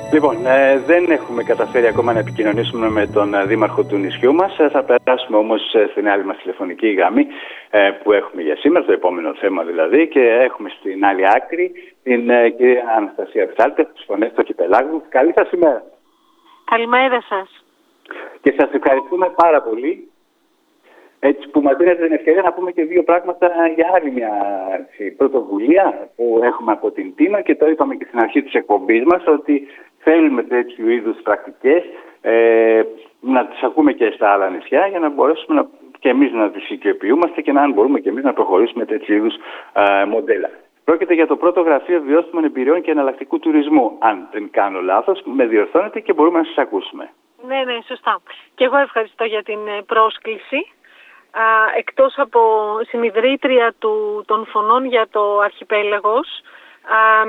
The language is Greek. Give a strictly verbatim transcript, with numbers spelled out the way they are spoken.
Λοιπόν, ε, δεν έχουμε καταφέρει ακόμα να επικοινωνήσουμε με τον ε, δήμαρχο του νησιού μας. Ε, θα περάσουμε όμως ε, στην άλλη μας τηλεφωνική γραμμή ε, που έχουμε για σήμερα, το επόμενο θέμα δηλαδή, και έχουμε στην άλλη άκρη την ε, κυρία Αναστασία Ψάλτη, από τις Φωνές του Αρχιπελάγου. Καλή σας ημέρα. Καλημέρα σας. Και σας ευχαριστούμε πάρα πολύ, έτσι που μας δίνετε την ευκαιρία να πούμε και δύο πράγματα για άλλη μια έτσι, πρωτοβουλία που έχουμε από την Τίνα, και το είπαμε και στην αρχή της εκπομπής μας ότι θέλουμε τέτοιου είδους πρακτικές ε, να τις ακούμε και στα άλλα νησιά για να μπορέσουμε να, και εμείς να τις οικειοποιούμαστε και να αν μπορούμε και εμείς να προχωρήσουμε τέτοιου είδους ε, μοντέλα. Πρόκειται για το πρώτο γραφείο βιώσιμων εμπειριών και εναλλακτικού τουρισμού. Αν δεν κάνω λάθος, με διορθώνετε και μπορούμε να σας ακούσουμε. Ναι, ναι, σωστά. Και εγώ ευχαριστώ για την πρόσκληση. Α, εκτός από συνειδρήτρια του, των Φωνών για το Αρχιπέλαγος, α,